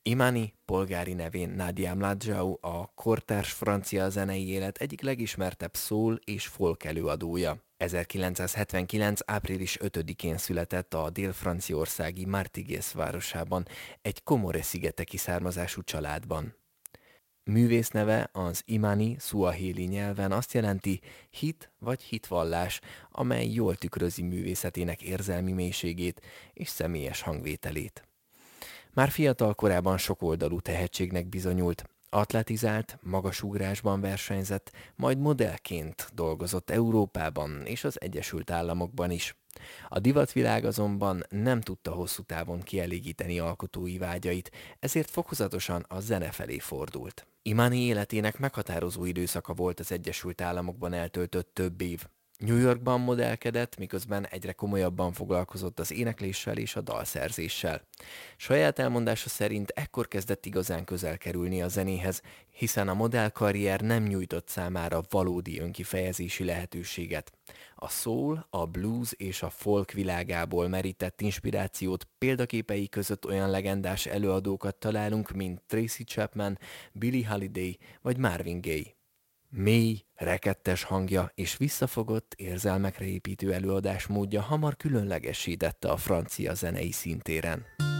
Imani, polgári nevén Nadia Mladjau, a kortárs francia zenei élet egyik legismertebb soul és folk előadója. 1979. április 5-én született a dél-franciaországi Martigues városában, egy Comore-szigeteki származású családban. Művészneve az imani szuahili nyelven azt jelenti hit vagy hitvallás, amely jól tükrözi művészetének érzelmi mélységét és személyes hangvételét. Már fiatal korában sokoldalú tehetségnek bizonyult, atletizált, magasugrásban versenyzett, majd modellként dolgozott Európában és az Egyesült Államokban is. A divatvilág azonban nem tudta hosszú távon kielégíteni alkotói vágyait, ezért fokozatosan a zene felé fordult. Imani életének meghatározó időszaka volt az Egyesült Államokban eltöltött több év. New Yorkban modellkedett, miközben egyre komolyabban foglalkozott az énekléssel és a dalszerzéssel. Saját elmondása szerint ekkor kezdett igazán közel kerülni a zenéhez, hiszen a modellkarrier nem nyújtott számára valódi önkifejezési lehetőséget. A soul, a blues és a folk világából merített inspirációt példaképei között olyan legendás előadókat találunk, mint Tracy Chapman, Billie Holiday vagy Marvin Gaye. Mély, rekettes hangja és visszafogott, érzelmekre építő előadásmódja hamar különlegesítette a francia zenei színtéren.